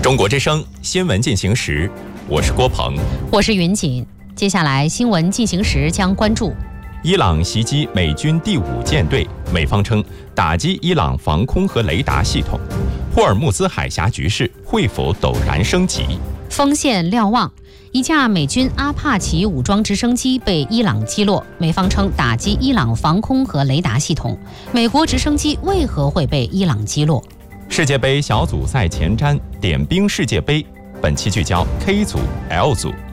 中国之声新闻进行时，我是郭鹏， 我是云锦。接下来新闻进行时将关注： 伊朗袭击美军第5舰队，美方称打击伊朗防空和雷达系统；霍尔木兹海峡局势会否陡然升级？ 锋线瞭望。一架美军阿帕奇武装直升机被伊朗击落，美方称打击伊朗防空和雷达系统。美国直升机为何会被伊朗击落？ 世界杯小组赛前瞻点兵世界杯，本期聚焦 K 组、L 组。